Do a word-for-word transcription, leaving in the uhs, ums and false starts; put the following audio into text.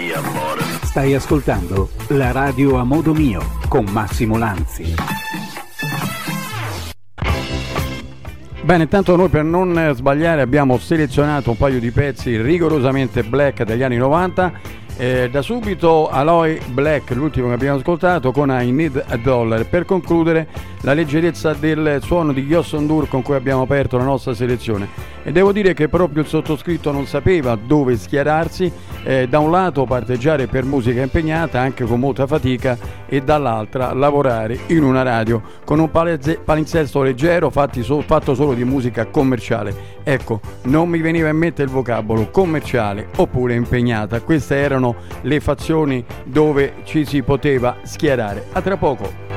mio amore. Stai ascoltando la radio a modo mio con Massimo Lanzi. Bene, intanto noi per non sbagliare abbiamo selezionato un paio di pezzi rigorosamente black degli anni novanta. Eh, da subito Aloy Black, l'ultimo che abbiamo ascoltato, con I Need a Dollar, per concludere la leggerezza del suono di Ghiosson Dur con cui abbiamo aperto la nostra selezione. E devo dire che proprio il sottoscritto non sapeva dove schierarsi, eh, da un lato parteggiare per musica impegnata anche con molta fatica, e dall'altra lavorare in una radio con un palezze- palinsesto leggero fatti so- fatto solo di musica commerciale. Ecco, non mi veniva in mente il vocabolo commerciale oppure impegnata. Queste erano le fazioni dove ci si poteva schierare. A tra poco.